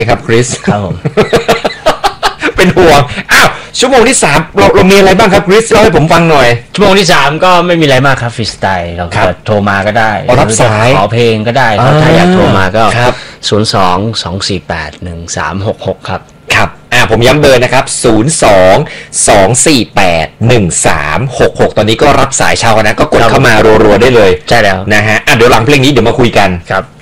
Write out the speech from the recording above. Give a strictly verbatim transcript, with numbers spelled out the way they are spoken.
ครับคริสครับผมเป็นห่วงอ้าวชั่วโมงที่สามเราเรามีอะไรบ้างครับคริสเล่าให้ผมฟังหน่อยชั่วโมงที่สามก็ไม่มีอะไรมากครับฟรีสไตล์เราก็โทรมาก็ได้รับสายขอเพลงก็ได้ถ้าอยากโทรมาก็ครับศูนย์ สอง สอง สี่ แปด หนึ่ง สาม หก หกครับครับอ่าผมย้ำเบอร์นะครับศูนย์ สอง สอง สี่ แปด หนึ่ง สาม หก หกตอนนี้ก็รับสายชาวคณะก็กดเข้ามารัวๆได้เลยใช่แล้วนะฮะอ่ะเดี๋ยวหลังเพลงนี้เดี๋ยวมาคุยกันครับ